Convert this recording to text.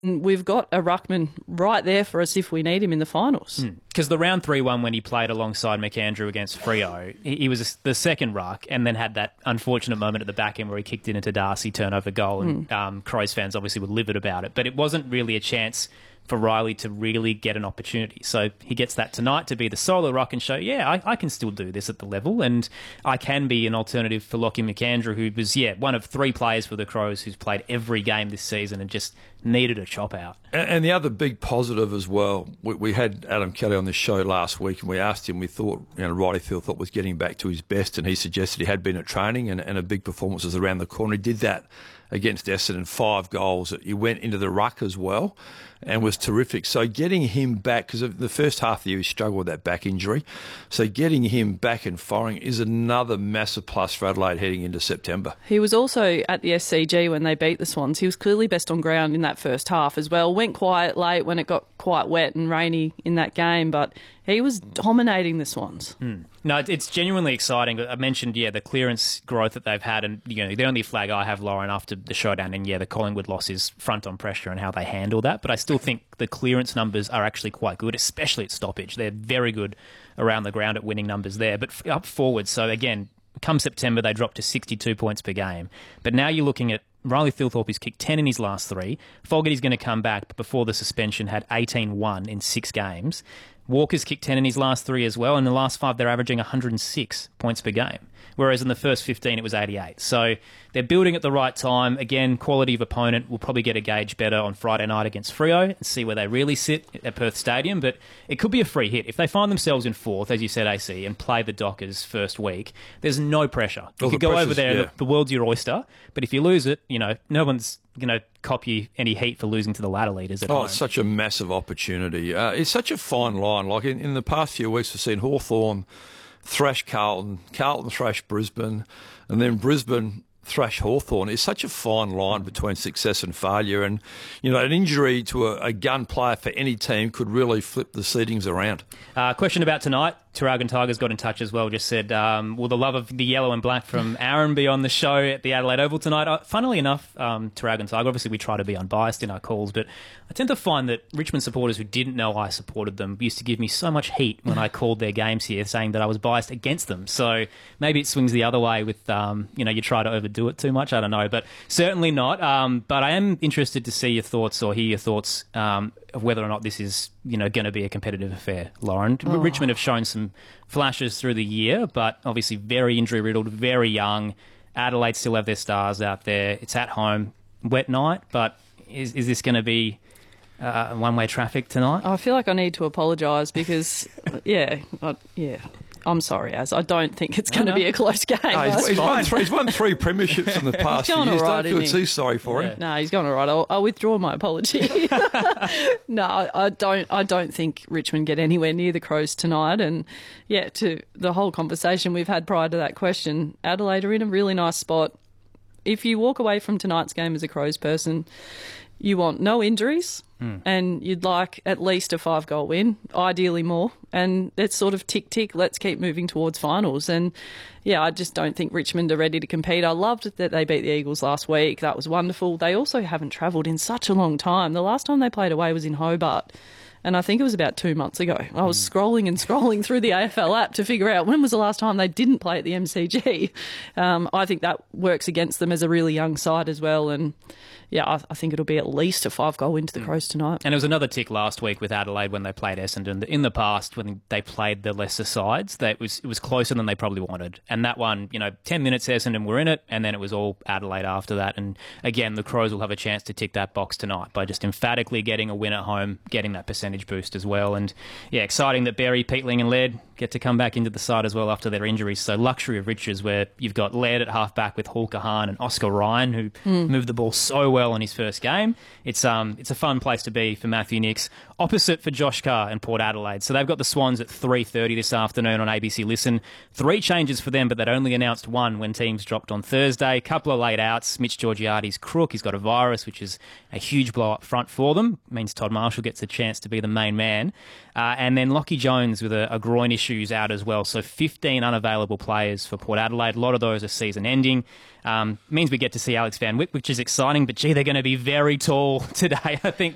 We've got a ruckman right there for us if we need him in the finals. Because the round 3-1 when he played alongside McAndrew against Freo, he was the second ruck and then had that unfortunate moment at the back end where he kicked it into Darcy, turnover goal, and Crows fans obviously were livid about it. But it wasn't really a chance for Riley to really get an opportunity. So he gets that tonight to be the solo ruck and show, I can still do this at the level, and I can be an alternative for Lachie McAndrew, who was, one of 3 players for the Crows who's played every game this season and just needed a chop out. And the other big positive as well, we had Adam Kelly on the show last week and we asked him, we thought, Riley Phil thought was getting back to his best, and he suggested he had been at training and a big performance was around the corner. He did that against Essendon, 5 goals. He went into the ruck as well and was terrific. So getting him back, because the first half of the year he struggled with that back injury, so getting him back and firing is another massive plus for Adelaide heading into September. He was also at the SCG when they beat the Swans. He was clearly best on ground in that first half as well. Went quiet late when it got quite wet and rainy in that game, but he was dominating the Swans. No, it's genuinely exciting. I mentioned, the clearance growth that they've had, and the only flag I have, Lauren, after the showdown, and the Collingwood loss is front on pressure and how they handle that. But I still think the clearance numbers are actually quite good, especially at stoppage. They're very good around the ground at winning numbers there. But up forward, so again, come September, they dropped to 62 points per game. But now you're looking at Riley Thilthorpe has kicked 10 in his last 3. Fogarty's going to come back, but before the suspension had 18-1 in 6 games. Walker's kicked 10 in his last 3 as well. In the last 5, they're averaging 106 points per game, whereas in the first 15, it was 88. So they're building at the right time. Again, quality of opponent. We'll probably get a gauge better on Friday night against Freo and see where they really sit at Perth Stadium. But it could be a free hit. If they find themselves in 4th, as you said, AC, and play the Dockers first week, there's no pressure. You could go over there and the world's your oyster. But if you lose it, no one's going to cop you any heat for losing to the ladder leaders at home. It's such a massive opportunity. It's such a fine line. Like in the past few weeks, we've seen Hawthorn thrash Carlton, Carlton thrash Brisbane, and then Brisbane thrash Hawthorn. It's such a fine line between success and failure. And, an injury to a gun player for any team could really flip the seedings around. Question about tonight. Taragan Tigers got in touch as well, just said, will the love of the yellow and black from Aaron be on the show at the Adelaide Oval tonight? Funnily enough, Taragan Tiger, obviously we try to be unbiased in our calls, but I tend to find that Richmond supporters who didn't know I supported them used to give me so much heat when I called their games here, saying that I was biased against them. So maybe it swings the other way with, you try to overdo it too much. I don't know, but certainly not. But I am interested to see your thoughts or hear your thoughts of whether or not this is, going to be a competitive affair, Lauren. Richmond have shown some flashes through the year, but obviously very injury-riddled, very young. Adelaide still have their stars out there. It's at home, wet night, but is this going to be one-way traffic tonight? I feel like I need to apologise because, I'm sorry, Az. I don't think it's going to be a close game. He's won 3 premierships in the past few years. Don't feel too sorry for him. No, he's gone all right. I'll withdraw my apology. No, I don't think Richmond get anywhere near the Crows tonight. And, to the whole conversation we've had prior to that question, Adelaide are in a really nice spot. If you walk away from tonight's game as a Crows person, you want no injuries and you'd like at least a 5-goal win, ideally more. And it's sort of tick, let's keep moving towards finals. And, I just don't think Richmond are ready to compete. I loved that they beat the Eagles last week. That was wonderful. They also haven't travelled in such a long time. The last time they played away was in Hobart. And I think it was about 2 months ago. I was scrolling through the AFL app to figure out when was the last time they didn't play at the MCG. I think that works against them as a really young side as well. And, I think it'll be at least a 5-goal win to the Crows tonight. And it was another tick last week with Adelaide when they played Essendon. In the past, when they played the lesser sides, it was closer than they probably wanted. And that one, 10 minutes Essendon were in it, and then it was all Adelaide after that. And again, the Crows will have a chance to tick that box tonight by just emphatically getting a win at home, getting that percentage boost as well. And exciting that Berry, Peatling and Laird get to come back into the side as well after their injuries. So luxury of riches where you've got Laird at half-back with Hul Kahan and Oscar Ryan, who moved the ball so well on his first game. It's a fun place to be for Matthew Nicks. Opposite for Josh Carr and Port Adelaide. So they've got the Swans at 3:30 this afternoon on ABC Listen. 3 changes for them, but they'd only announced 1 when teams dropped on Thursday. Couple of late outs. Mitch Georgiades' crook. He's got a virus, which is a huge blow up front for them. It means Todd Marshall gets a chance to be the main man. And then Lachie Jones with a groin issues out as well. So 15 unavailable players for Port Adelaide. A lot of those are season ending. Means we get to see Alex Van Wyk, which is exciting, but they're going to be very tall today. I think